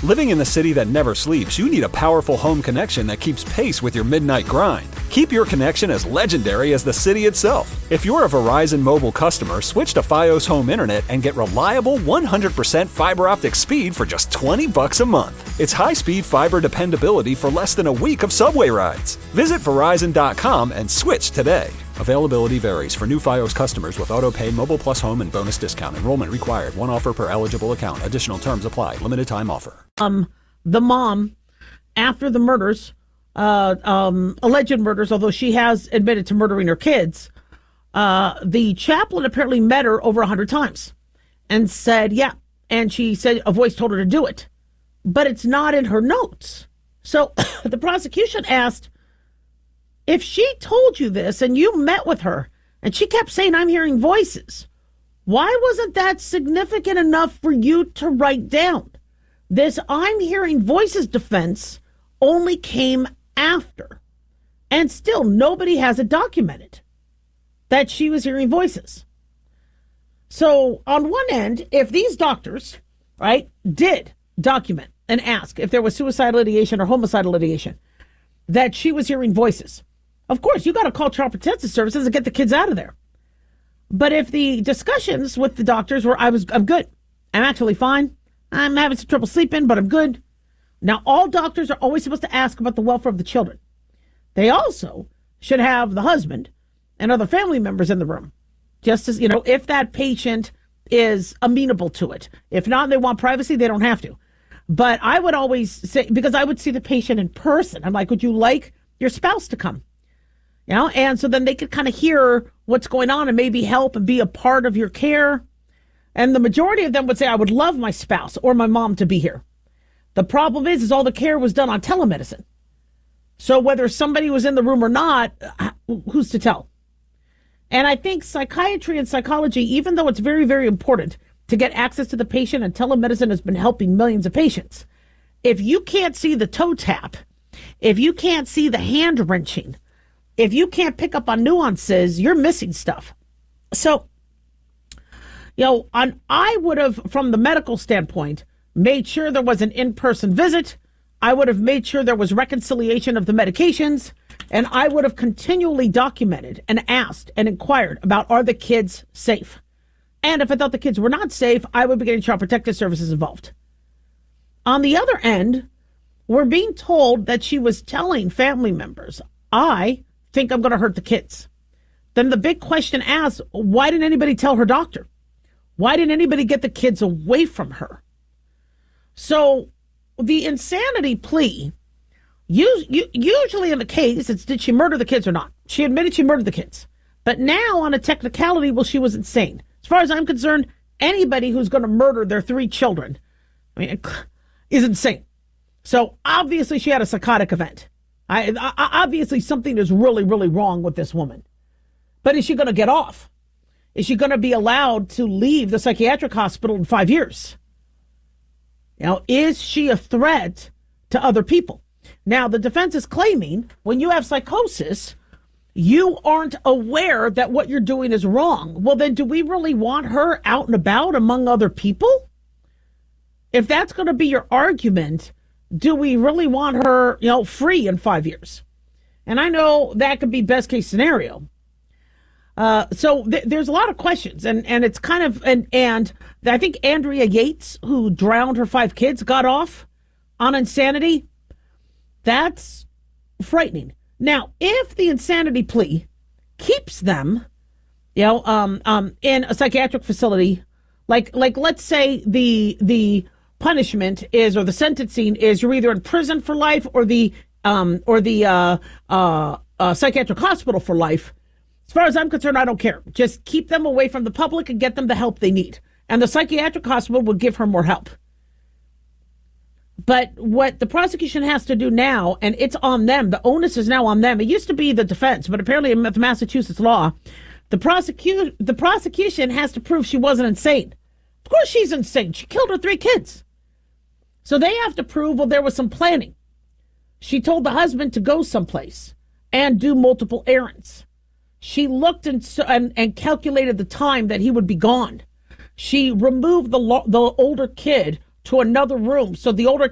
Living in the city that never sleeps, you need a powerful home connection that keeps pace with your midnight grind. Keep your connection as legendary as the city itself. If you're a Verizon mobile customer, switch to Fios Home Internet and get reliable 100% fiber optic speed for just $20 a month. It's high-speed fiber dependability for less than a week of subway rides. Visit Verizon.com and switch today. Availability varies for new Fios customers with auto-pay, Mobile Plus Home, and bonus discount. Enrollment required. One offer per eligible account. Additional terms apply. Limited time offer. The mom, after the murders, alleged murders, although she has admitted to murdering her kids, the chaplain apparently met her over 100 times and said, yeah. And she said a voice told her to do it. But it's not in her notes. So the prosecution asked, if she told you this and you met with her and she kept saying, I'm hearing voices, why wasn't that significant enough for you to write down? This I'm hearing voices defense only came after. And still, nobody has it documented that she was hearing voices. So on one end, if these doctors, right, did document and ask if there was suicidal ideation or homicidal ideation, that she was hearing voices, of course, you got to call Child Protective Services and get the kids out of there. But if the discussions with the doctors were, I'm good, I'm actually fine, I'm having some trouble sleeping, but I'm good. Now, all doctors are always supposed to ask about the welfare of the children. They also should have the husband and other family members in the room, just as, if that patient is amenable to it. If not, they want privacy, they don't have to. But I would always say, because I would see the patient in person, I'm like, would you like your spouse to come? And so then they could kind of hear what's going on and maybe help and be a part of your care. And the majority of them would say, I would love my spouse or my mom to be here. The problem is all the care was done on telemedicine. So whether somebody was in the room or not, who's to tell? And I think psychiatry and psychology, even though it's very, very important to get access to the patient, and telemedicine has been helping millions of patients, if you can't see the toe tap, if you can't see the hand wrenching, if you can't pick up on nuances, you're missing stuff. So, I would have, from the medical standpoint, made sure there was an in-person visit. I would have made sure there was reconciliation of the medications, and I would have continually documented and asked and inquired about, are the kids safe? And if I thought the kids were not safe, I would be getting Child Protective Services involved. On the other end, we're being told that she was telling family members, I think I'm going to hurt the kids. Then the big question asks, why didn't anybody tell her doctor? Why didn't anybody get the kids away from her? So the insanity plea, usually in the case, it's did she murder the kids or not? She admitted she murdered the kids. But now on a technicality, well, she was insane. As far as I'm concerned, anybody who's going to murder their 3 children, is insane. So obviously she had a psychotic event. Obviously something is really, really wrong with this woman. But is she going to get off? Is she going to be allowed to leave the psychiatric hospital in 5 years? Is she a threat to other people? Now, the defense is claiming when you have psychosis, you aren't aware that what you're doing is wrong. Well, then do we really want her out and about among other people? If that's going to be your argument, do we really want her, free in 5 years? And I know that could be best case scenario. So there's a lot of questions, and it's kind of, and I think Andrea Yates, who drowned her 5 kids, got off on insanity. That's frightening. Now, if the insanity plea keeps them, in a psychiatric facility, like let's say the punishment is, or the sentencing is, you're either in prison for life or the psychiatric hospital for life. As far as I'm concerned, I don't care. Just keep them away from the public and get them the help they need. And the psychiatric hospital will give her more help. But what the prosecution has to do now, and it's on them, the onus is now on them. It used to be the defense, but apparently in Massachusetts law, the prosecution has to prove she wasn't insane. Of course she's insane. She killed her 3 kids. So they have to prove, well, there was some planning. She told the husband to go someplace and do multiple errands. She looked and calculated the time that he would be gone. She removed the older kid to another room so the older